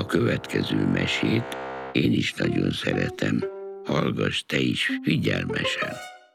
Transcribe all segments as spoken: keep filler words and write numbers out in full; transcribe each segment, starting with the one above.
következő mesét én is nagyon szeretem. Hallgass te is figyelmesen.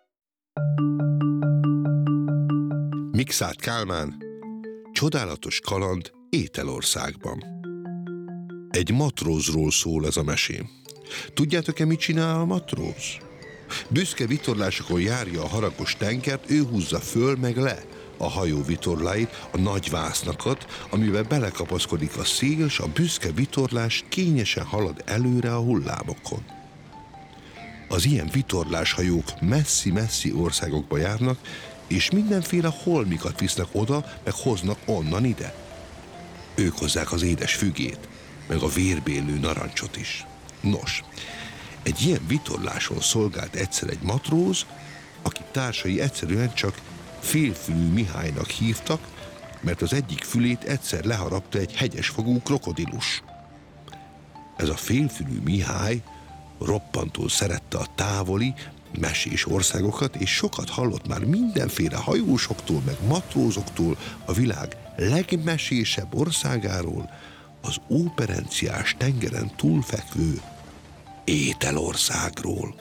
Mikszáth Kálmán, csodálatos kaland Ételországban. Egy matrózról szól ez a mesé. Tudjátok-e, mit csinál a matróz? Büszke vitorlásokon járja a haragos tengert, ő húzza föl meg le a hajó vitorláit, a nagy vásznakat, amiben belekapaszkodik a szél, s a büszke vitorlás kényesen halad előre a hullámokon. Az ilyen vitorláshajók messzi-messzi országokba járnak, és mindenféle holmikat visznek oda, meg hoznak onnan ide. Ők hozzák az édes fügét, meg a vérbélő narancsot is. Nos, egy ilyen vitorláson szolgált egyszer egy matróz, aki társai egyszerűen csak Félfülű Mihálynak hívtak, mert az egyik fülét egyszer leharapta egy hegyesfogú krokodilus. Ez a Félfülű Mihály roppantól szerette a távoli, mesés országokat, és sokat hallott már mindenféle hajósoktól, meg matrózoktól a világ legmesésebb országáról, az óperenciás tengeren túlfekvő Ételországról.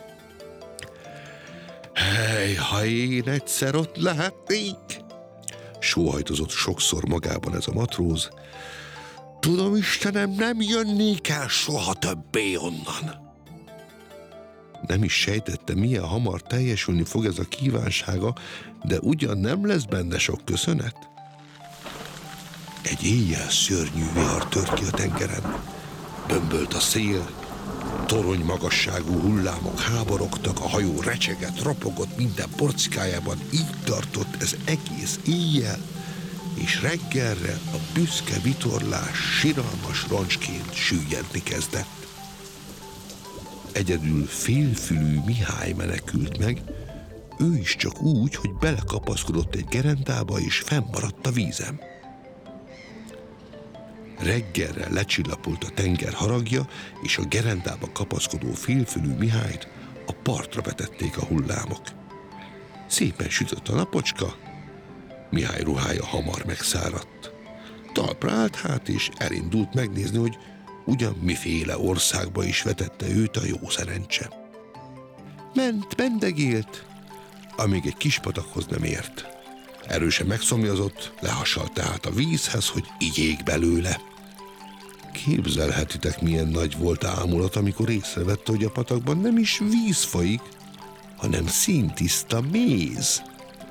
Hely, ha én egyszer ott lehetnék! Sóhajtozott sokszor magában ez a matróz. Tudom, Istenem, nem jönnék el soha többé onnan. Nem is sejtette, milyen hamar teljesülni fog ez a kívánsága, de ugyan nem lesz benne sok köszönet. Egy éjjel szörnyű vihar tört ki a tengeren. Bömbölt a szél, torony magasságú hullámok háborogtak, a hajó recsegett, ropogott minden porcikájában, így tartott ez egész éjjel, és reggelre a büszke vitorlás siralmas roncsként süllyedni kezdett. Egyedül Félfülű Mihály menekült meg, ő is csak úgy, hogy belekapaszkodott egy gerendába, és fennmaradt a vízen. Reggelre lecsillapult a tenger haragja, és a gerendába kapaszkodó Félfülű Mihályt a partra vetették a hullámok. Szépen sütött a napocska, Mihály ruhája hamar megszáradt. Talpra állt hát, és elindult megnézni, hogy ugyan miféle országba is vetette őt a jó szerencse. Ment, mendegélt, amíg egy kis patakhoz nem ért. Erősen megszomjazott, lehasalt tehát a vízhez, hogy igyék belőle. Képzelhetitek, milyen nagy volt ámulat, amikor észrevette, hogy a patakban nem is víz folyik, hanem színtiszta méz.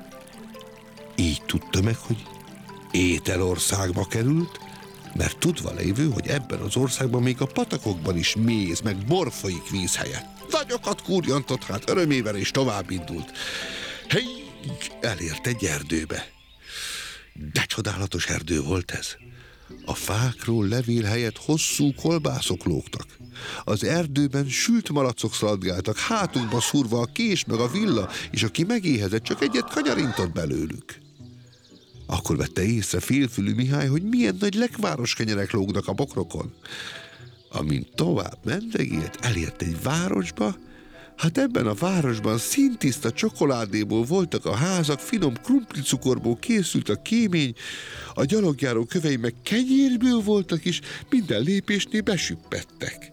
Így tudta meg, hogy Ételországba került, mert tudva lévő, hogy ebben az országban még a patakokban is méz, meg bor folyik víz helyett. Nagyokat kurjantott hát örömével, és tovább indult. Hey, elért egy erdőbe. De csodálatos erdő volt ez. A fákról levél helyett hosszú kolbászok lógtak. Az erdőben sült malacok szaladgáltak, hátunkba szúrva a kés meg a villa, és aki megéhezett, csak egyet kanyarintott belőlük. Akkor vette észre Félfülű Mihály, hogy milyen nagy lekváros kenyerek lógnak a bokrokon. Amint tovább mendegélt, elért egy városba. Hát ebben a városban színtiszta csokoládéból voltak a házak, finom krumplicukorból készült a kémény, a gyalogjáró kövei meg kenyérből voltak, és minden lépésnél besüppettek.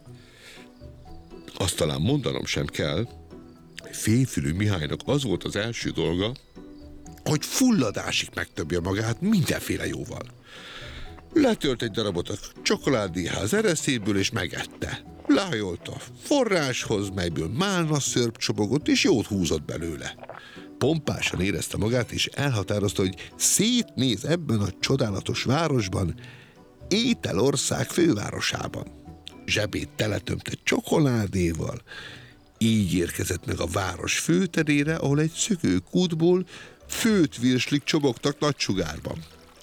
Azt talán mondanom sem kell, Félfülű Mihálynak az volt az első dolga, hogy fulladásig megtöbje magát mindenféle jóval. Letölt egy darabot a csokoládéház ereszéből, és megette. Lehajolt a forráshoz, melyből málna szörp csobogott, és jót húzott belőle. Pompásan érezte magát, és elhatározta, hogy szétnéz ebben a csodálatos városban, Ételország fővárosában. Zsebét teletömte csokoládéval, így érkezett meg a város főterére, ahol egy szökőkútból főtt virslik csobogtak nagy sugárban.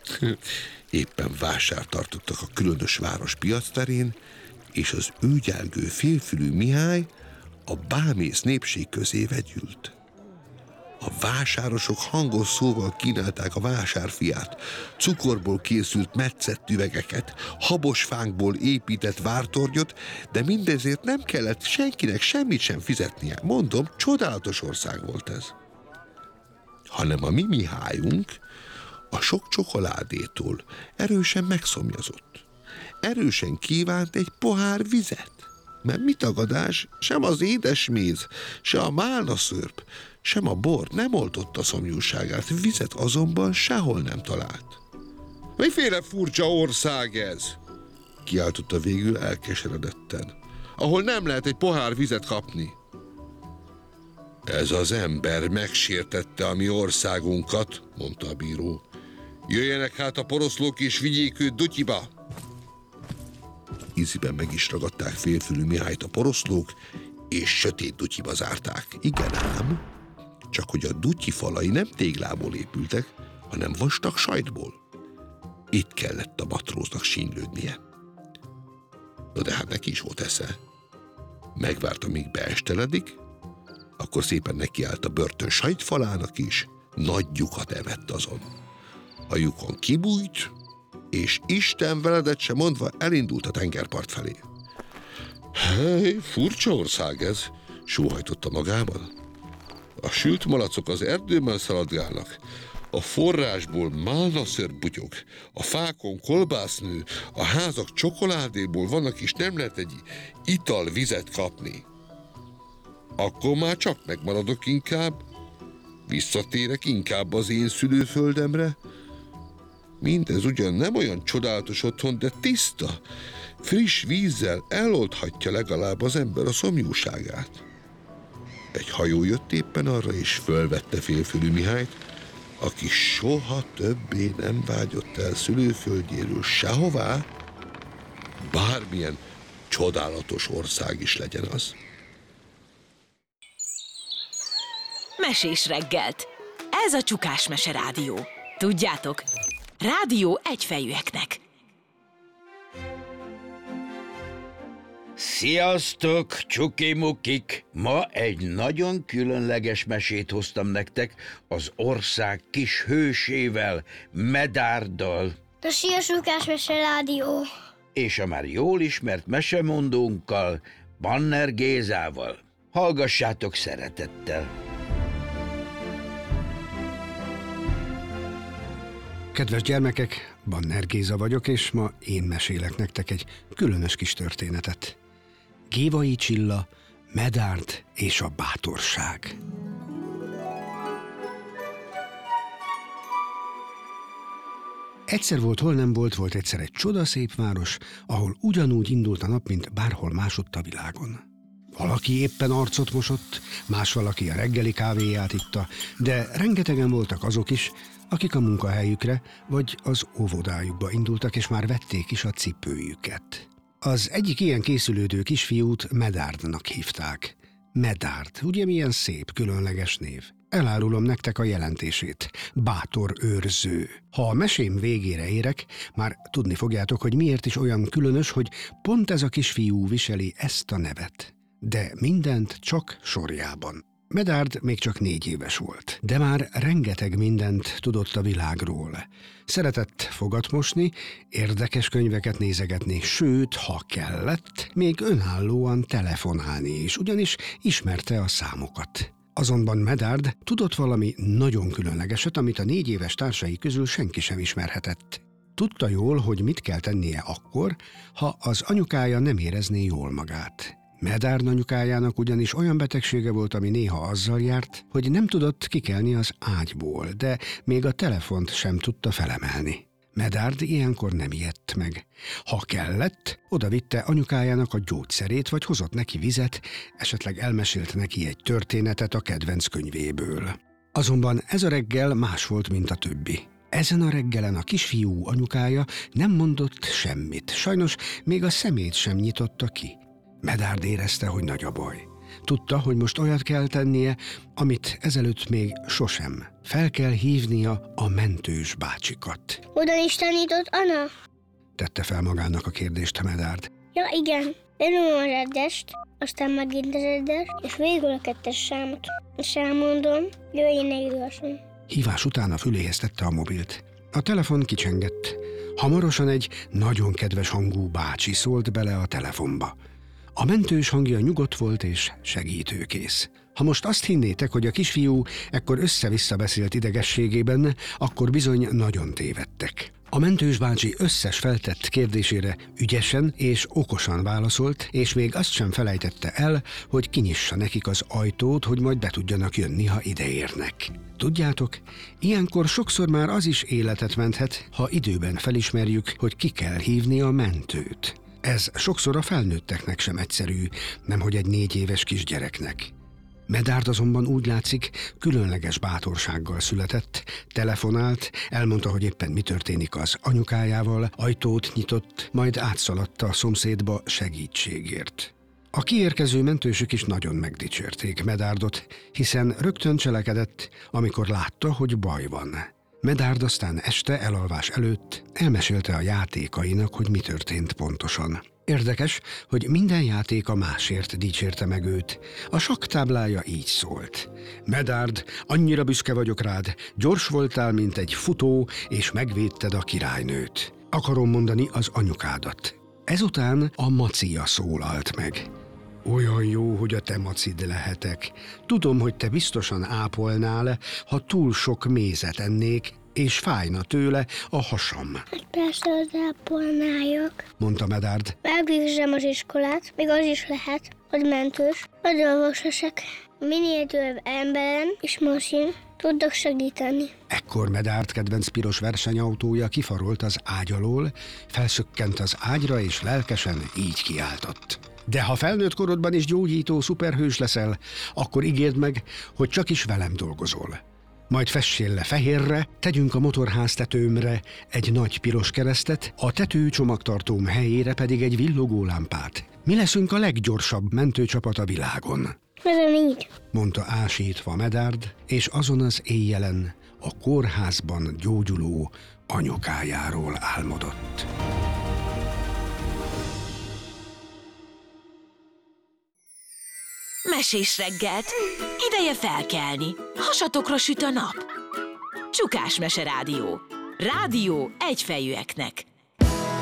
Éppen vásárt tartottak a különös város piacterén, és az őgyelgő Félfülű Mihály a bámész népség közé vegyült. A vásárosok hangos szóval kínálták a vásárfiát, cukorból készült metszett üvegeket, habosfánkból épített vártornyot, de mindezért nem kellett senkinek semmit sem fizetnie. Mondom, csodálatos ország volt ez. Hanem a mi Mihályunk a sok csokoládétól erősen megszomjazott. erősen kívánt egy pohár vizet. Mert mi tagadás, sem az édesméz, se a málnaszörp, sem a bor nem oltotta szomjúságát, vizet azonban sehol nem talált. Miféle furcsa ország ez? Kiáltotta végül elkeseredetten, ahol nem lehet egy pohár vizet kapni. Ez az ember megsértette a mi országunkat, mondta a bíró. Jöjjenek hát a poroszlók és vigyék őt Dutyiba. Íziben meg is ragadták Félfülű Mihályt a poroszlók, és sötét Dutyiba zárták. Igen ám, csak hogy a Dutyi falai nem téglából épültek, hanem vastag sajtból. Itt kellett a matróznak sínylődnie. Na de hát neki is volt esze. Megvárta, míg beesteledik, akkor szépen nekiállt a börtön sajtfalának is, nagy lyukat evett azon. A lyukon kibújt, és Isten veledet se mondva elindult a tengerpart felé. Hely, furcsa ország ez, sóhajtotta magában. A sült malacok az erdőben szaladgálnak, a forrásból málnaször butyog, a fákon kolbásznő, a házak csokoládéból vannak, és nem lehet egy ital vizet kapni. Akkor már csak megmaradok inkább, visszatérek inkább az én szülőföldemre. Mindez ugyan nem olyan csodálatos otthon, de tiszta, friss vízzel eloldhatja legalább az ember a szomjúságát. Egy hajó jött éppen arra, és fölvette Félfülű Mihályt, aki soha többé nem vágyott el szülőföldjéről sehová, bármilyen csodálatos ország is legyen az. Mesés reggelt. Ez a Csukás Mese Rádió. Tudjátok, rádió egyfejűeknek. Sziasztok, csuki-mukik! Ma egy nagyon különleges mesét hoztam nektek az ország kis hősével, Medárddal. De szia, Csukás Mese Rádió! És a már jól ismert mesemondónkkal, Banner Gézával. Hallgassátok szeretettel! Kedves gyermekek, Banner Géza vagyok, és ma én mesélek nektek egy különös kis történetet. Gévai Csilla, Medárd és a bátorság. Egyszer volt, hol nem volt, volt egyszer egy csodaszép város, ahol ugyanúgy indult a nap, mint bárhol másutt a világon. Valaki éppen arcot mosott, más valaki a reggeli kávéját itta, de rengetegen voltak azok is, akik a munkahelyükre vagy az óvodájukba indultak, és már vették is a cipőjüket. Az egyik ilyen készülődő kisfiút Medárdnak hívták. Medárd, ugye milyen szép, különleges név? Elárulom nektek a jelentését. Bátor őrző. Ha a mesém végére érek, már tudni fogjátok, hogy miért is olyan különös, hogy pont ez a kisfiú viseli ezt a nevet. De mindent csak sorjában. Medárd még csak négy éves volt, de már rengeteg mindent tudott a világról. Szeretett fogat mosni, érdekes könyveket nézegetni, sőt, ha kellett, még önállóan telefonálni is, ugyanis ismerte a számokat. Azonban Medárd tudott valami nagyon különlegeset, amit a négy éves társai közül senki sem ismerhetett. Tudta jól, hogy mit kell tennie akkor, ha az anyukája nem érezné jól magát. Medárd anyukájának ugyanis olyan betegsége volt, ami néha azzal járt, hogy nem tudott kikelni az ágyból, de még a telefont sem tudta felemelni. Medárd ilyenkor nem ijedt meg. Ha kellett, odavitte anyukájának a gyógyszerét, vagy hozott neki vizet, esetleg elmesélt neki egy történetet a kedvenc könyvéből. Azonban ez a reggel más volt, mint a többi. Ezen a reggelen a kisfiú anyukája nem mondott semmit, sajnos még a szemét sem nyitotta ki. Medárd érezte, hogy nagy a baj. Tudta, hogy most olyat kell tennie, amit ezelőtt még sosem. Fel kell hívnia a mentős bácsikat. Oda is tanított Anna? Tette fel magának a kérdést Medárd. Ja, igen. Benyomom a reddest, aztán megint a reddes, és végül a kettes számot. És elmondom, jöjjön egy gyorsan. Hívás után a füléhez tette a mobilt. A telefon kicsengett. Hamarosan egy nagyon kedves hangú bácsi szólt bele a telefonba. A mentős hangja nyugodt volt és segítőkész. Ha most azt hinnétek, hogy a kisfiú ekkor össze-vissza beszélt idegességében, akkor bizony nagyon tévedtek. A mentős bácsi összes feltett kérdésére ügyesen és okosan válaszolt, és még azt sem felejtette el, hogy kinyissa nekik az ajtót, hogy majd be tudjanak jönni, ha ideérnek. Tudjátok, ilyenkor sokszor már az is életet menthet, ha időben felismerjük, hogy ki kell hívni a mentőt. Ez sokszor a felnőtteknek sem egyszerű, nemhogy egy négy éves kisgyereknek. Medárd azonban úgy látszik, különleges bátorsággal született, telefonált, elmondta, hogy éppen mi történik az anyukájával, ajtót nyitott, majd átszaladta a szomszédba segítségért. A kiérkező mentősök is nagyon megdicsérték Medárdot, hiszen rögtön cselekedett, amikor látta, hogy baj van. Medárd aztán este elalvás előtt elmesélte a játékainak, hogy mi történt pontosan. Érdekes, hogy minden játéka másért dicsérte meg őt. A sakktáblája így szólt. Medárd, annyira büszke vagyok rád, gyors voltál, mint egy futó, és megvédted a királynőt. Akarom mondani az anyukádat. Ezután a macia szólalt meg. Olyan jó, hogy a te macid lehetek. Tudom, hogy te biztosan ápolnál, ha túl sok mézet ennék, és fájna tőle a hasam. Hát persze, az ápolnáljak. Mondta Medárd. Megvégzem az iskolát, még az is lehet, hogy mentős, vagy orvos leszek. Minél több emberen és masin tudok segíteni. Ekkor Medárd kedvenc piros versenyautója kifarolt az ágy alól, felszökkent az ágyra, és lelkesen így kiáltott. De ha felnőtt korodban is gyógyító szuperhős leszel, akkor ígérd meg, hogy csak is velem dolgozol. Majd fessél le fehérre, tegyünk a motorház tetőmre egy nagy piros keresztet, a tető csomagtartóm helyére pedig egy villogó lámpát. Mi leszünk a leggyorsabb mentőcsapat a világon. Velem így. Mondta ásítva Medárd, és azon az éjjelen a kórházban gyógyuló anyukájáról álmodott. Mesés reggelt, ideje felkelni, hasatokra süt a nap. Csukás Mese Rádió. Rádió egyfejűeknek.